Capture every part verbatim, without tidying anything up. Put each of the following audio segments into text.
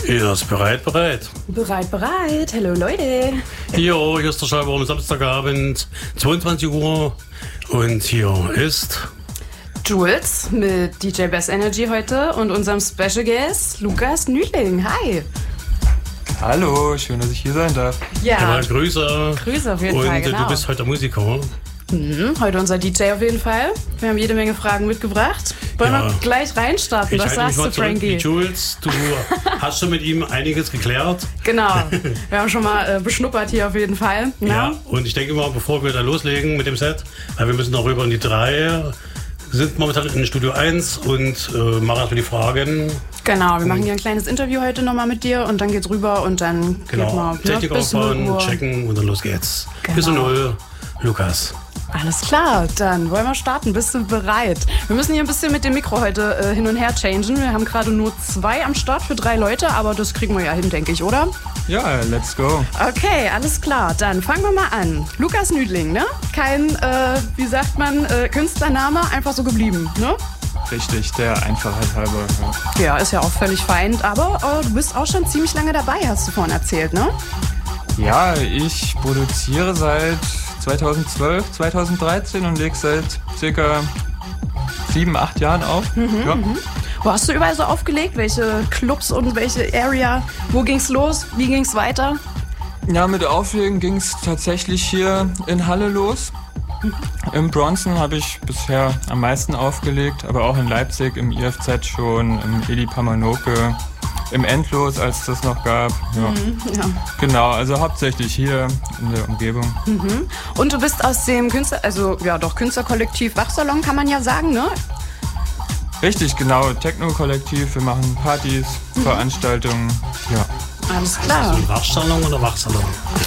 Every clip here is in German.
Ja, ist bereit, bereit. Bereit, bereit. Hallo Leute. Hier, hier ist der Schallwurm am Samstagabend, zweiundzwanzig Uhr. Und hier ist Jules mit D J Bass Energy heute und unserem Special Guest Lukas Nüdling. Hi. Hallo, schön, dass ich hier sein darf. Ja, ja Grüße. Grüße auf jeden und Fall, genau. Du bist heute Musiker. Mhm, heute unser D J auf jeden Fall. Wir haben jede Menge Fragen mitgebracht. Wollen Ja. wir gleich reinstarten? Ich Was halte mich sagst mal du, zurück, Frankie? Jules, du hast schon mit ihm einiges geklärt. Genau, wir haben schon mal äh, beschnuppert hier auf jeden Fall. Na? Ja, und ich denke mal, bevor wir da loslegen mit dem Set, weil wir müssen noch rüber in die drei, sind momentan in Studio eins und äh, machen erstmal die Fragen. Genau, wir machen hier ein kleines Interview heute nochmal mit dir und dann geht's rüber und dann Genau, geht mal, Technik ne, bis null aufbauen, Uhr. checken und dann los geht's. Genau. Bis um null, Lukas. Alles klar, dann wollen wir starten. Bist du bereit? Wir müssen hier ein bisschen mit dem Mikro heute äh, hin und her changen. Wir haben gerade nur zwei am Start für drei Leute, aber das kriegen wir ja hin, denke ich, oder? Ja, let's go. Okay, alles klar. Dann fangen wir mal an. Lukas Nüdling, ne? Kein, äh, wie sagt man, äh, Künstlername, einfach so geblieben, ne? Richtig, der Einfachheit halber. Ja. Ja, ist ja auch völlig fein. Aber äh, du bist auch schon ziemlich lange dabei, hast du vorhin erzählt, ne? ja, ich produziere seit zweitausendzwölf, zweitausenddreizehn und lege seit circa sieben, acht Jahren auf. Mhm, ja. mhm. Wo hast du überall so aufgelegt? Welche Clubs und welche Area? Wo ging's los? Wie ging's weiter? ja, mit Auflegen ging es tatsächlich hier in Halle los. Im Bronson habe ich bisher am meisten aufgelegt, aber auch in Leipzig, im I F Z schon, im Eli Pamanoke, im Endlos, als es das noch gab. Ja. Mhm, ja. Genau, also hauptsächlich hier in der Umgebung. Mhm. Und du bist aus dem Künstler, also ja doch Künstlerkollektiv Wachsalon, kann man ja sagen, ne? Richtig, genau, Techno-Kollektiv, wir machen Partys, Mhm. Veranstaltungen, ja. Alles Ist das klar. ein Wachsalon oder Wachsalon?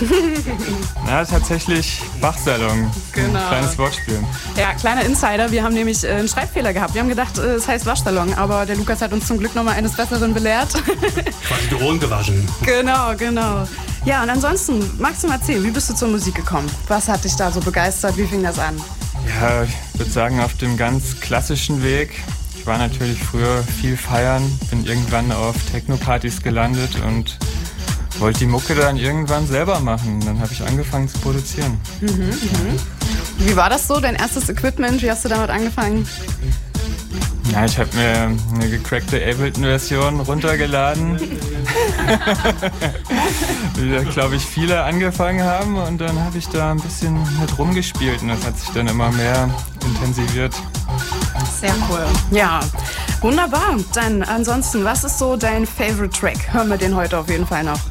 Na, tatsächlich Wachsalon, Genau. ein kleines Wortspiel. Ja, kleiner Insider, wir haben nämlich äh, einen Schreibfehler gehabt. Wir haben gedacht, äh, es heißt Waschsalon, aber der Lukas hat uns zum Glück nochmal eines Besseren belehrt. Quasi die Ohren gewaschen. Genau, genau. Ja, und ansonsten, magst du mal erzählen, wie bist du zur Musik gekommen? Was hat dich da so begeistert? Wie fing das an? Ja, ich würde sagen, auf dem ganz klassischen Weg. Ich war natürlich früher viel feiern, bin irgendwann auf Techno-Partys gelandet und wollte die Mucke dann irgendwann selber machen. Dann habe ich angefangen zu produzieren. Mhm, mhm. Wie war das so, dein erstes Equipment? Wie hast du damit angefangen? Ja, ich habe mir eine gecrackte Ableton-Version runtergeladen, wie da, glaube ich, viele angefangen haben. Und dann habe ich da ein bisschen mit rumgespielt und das hat sich dann immer mehr intensiviert. Sehr cool. Ja, wunderbar. Dann ansonsten, was ist so dein Favorite Track? Hören wir den heute auf jeden Fall noch.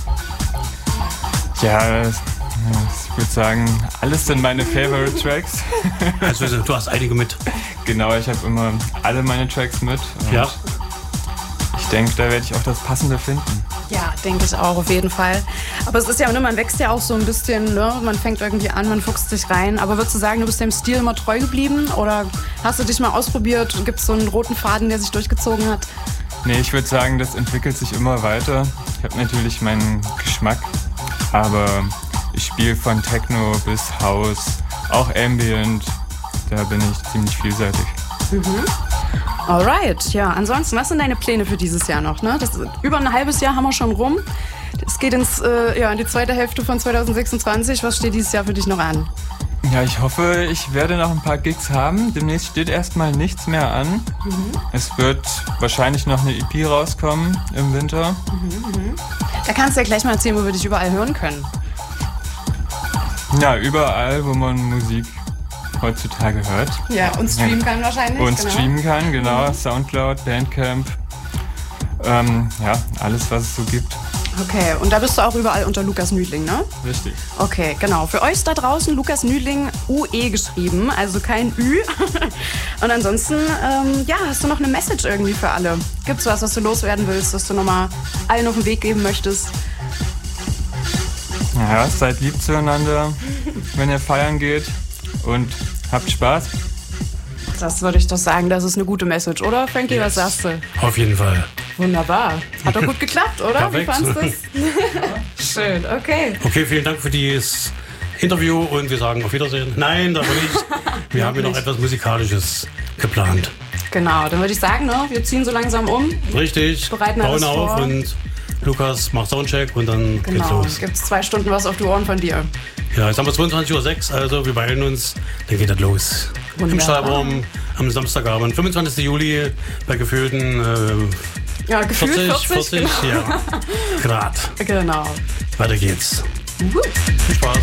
Ja, ich würde sagen, alles sind meine Favorite Tracks. Also du hast einige mit. Genau, ich habe immer alle meine Tracks mit. Und Ja. ich denke, da werde ich auch das Passende finden. Ja, denke ich auch, auf jeden Fall. Aber es ist ja, ne, man wächst ja auch so ein bisschen, ne? Man fängt irgendwie an, man fuchst sich rein. Aber würdest du sagen, du bist dem Stil immer treu geblieben? Oder hast du dich mal ausprobiert und gibt es so einen roten Faden, der sich durchgezogen hat? Nee, ich würde sagen, das entwickelt sich immer weiter. Ich habe natürlich meinen Geschmack, aber ich spiele von Techno bis House, auch Ambient. Da bin ich ziemlich vielseitig. Mhm. Alright, ja. Ansonsten, was sind deine Pläne für dieses Jahr noch? Ne? Das, über ein halbes Jahr haben wir schon rum. Es geht ins, äh, ja, in die zweite Hälfte von zweitausendsechsundzwanzig. Was steht dieses Jahr für dich noch an? Ja, ich hoffe, ich werde noch ein paar Gigs haben. Demnächst steht erstmal nichts mehr an. Mhm. Es wird wahrscheinlich noch eine E P rauskommen im Winter. Mhm, mhm. Da kannst du ja gleich mal erzählen, wo wir dich überall hören können. Ja, überall, wo man Musik heutzutage hört. Ja, und streamen kann wahrscheinlich. Und genau. streamen kann, genau. Soundcloud, Bandcamp. Ähm, ja, alles, was es so gibt. Okay, und da bist du auch überall unter Lukas Nüdling, ne? Richtig. Okay, genau. Für euch da draußen Lukas Nüdling, U E geschrieben, also kein Ü. Und ansonsten, ähm, ja, hast du noch eine Message irgendwie für alle? Gibt's was, was du loswerden willst, was du nochmal allen auf den Weg geben möchtest? Ja, seid lieb zueinander, wenn ihr feiern geht und habt Spaß. Das würde ich doch sagen, das ist eine gute Message, oder, Frankie? Yes. Was sagst du? Auf jeden Fall. Wunderbar. Hat doch gut geklappt, oder? Wie Perfekt. fandest du das? Schön, okay. Okay, vielen Dank für dieses Interview und wir sagen auf Wiedersehen. Nein, aber nicht. Wir haben hier noch etwas Musikalisches geplant. Genau, dann würde ich sagen, ne, wir ziehen so langsam um. Richtig, Bereiten bauen alles auf vor. und Lukas macht Soundcheck und dann geht's Genau, los. gibt's zwei Stunden was auf die Ohren von dir. Ja, jetzt haben wir zweiundzwanzig Uhr sechs, also wir beeilen uns, dann geht das los. Wunderbar. Im Stahlraum am Samstagabend, fünfundzwanzigsten Juli, bei gefühlten äh, Ja, gefühlt vierzig, vierzig, vierzig ja, Grad. Genau. Weiter geht's. Uh. Viel Spaß.